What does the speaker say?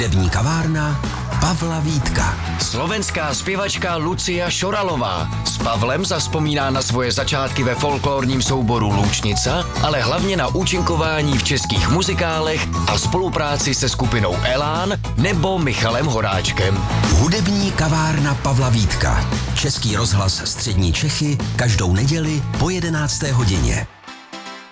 Hudební kavárna Pavla Vítka. Slovenská zpěvačka Lucia Šoralová s Pavlem zazpomíná na svoje začátky ve folklorním souboru Loučnica, ale hlavně na účinkování v českých muzikálech a spolupráci se skupinou Elán nebo Michalem Horáčkem. Hudební kavárna Pavla Vítka. Český rozhlas Střední Čechy každou neděli po 11. hodině.